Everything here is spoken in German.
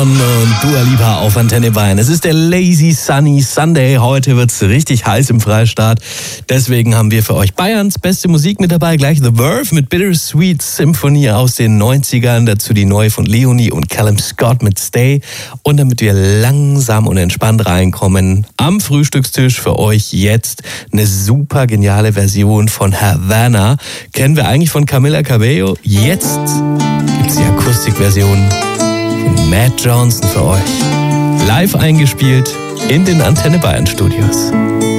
Und Dua Lipa auf Antenne Bayern. Es ist der Lazy Sunny Sunday. Heute wird's richtig heiß im Freistaat. Deswegen haben wir für euch Bayerns beste Musik mit dabei. Gleich The Verve mit Bittersweet Symphony aus den 90ern. Dazu die neue von Leonie und Callum Scott mit Stay. Und damit wir langsam und entspannt reinkommen, am Frühstückstisch für euch jetzt eine super geniale Version von Havana. Kennen wir eigentlich von Camila Cabello. Jetzt gibt's die Akustikversion Matt Johnson für euch. Live eingespielt in den Antenne Bayern Studios.